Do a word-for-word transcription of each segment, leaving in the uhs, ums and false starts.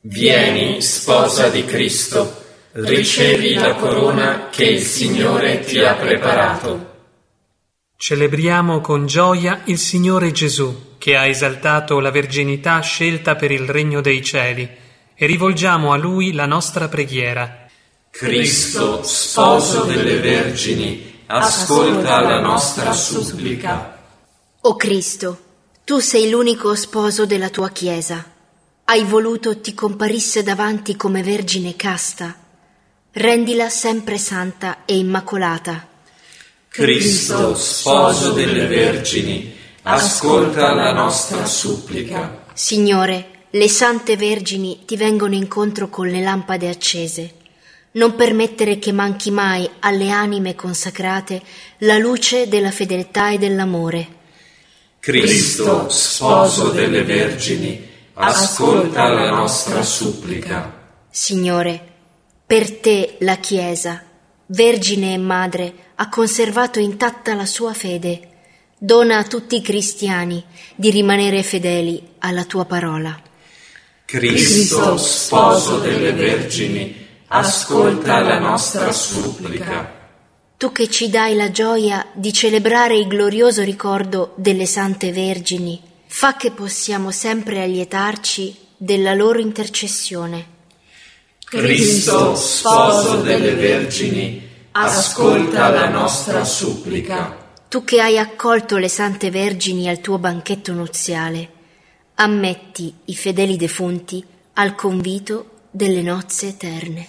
Vieni, sposa di Cristo, ricevi la corona che il Signore ti ha preparato. Celebriamo con gioia il Signore Gesù, che ha esaltato la verginità scelta per il regno dei cieli, e rivolgiamo a Lui la nostra preghiera. Cristo, sposo delle vergini, ascolta la nostra supplica. O Cristo, tu sei l'unico sposo della tua Chiesa. Hai voluto ti comparisse davanti come vergine casta. Rendila sempre santa e immacolata. Cristo, sposo delle vergini, ascolta la nostra supplica. Signore, le sante vergini ti vengono incontro con le lampade accese. Non permettere che manchi mai alle anime consacrate la luce della fedeltà e dell'amore. Cristo, sposo delle vergini, ascolta la nostra supplica. Signore, per te la Chiesa, Vergine e Madre, ha conservato intatta la sua fede. Dona a tutti i cristiani di rimanere fedeli alla tua parola. Cristo, sposo delle vergini, ascolta la nostra supplica. Tu che ci dai la gioia di celebrare il glorioso ricordo delle sante vergini, fa che possiamo sempre allietarci della loro intercessione. Cristo, sposo delle vergini, ascolta la nostra supplica. Tu che hai accolto le sante vergini al tuo banchetto nuziale, ammetti i fedeli defunti al convito delle nozze eterne.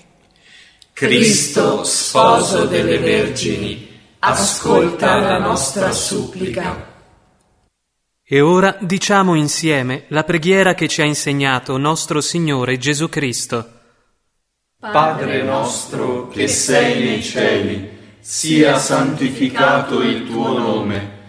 Cristo, sposo delle vergini, ascolta la nostra supplica. E ora diciamo insieme la preghiera che ci ha insegnato nostro Signore Gesù Cristo. Padre nostro che sei nei cieli, sia santificato il tuo nome,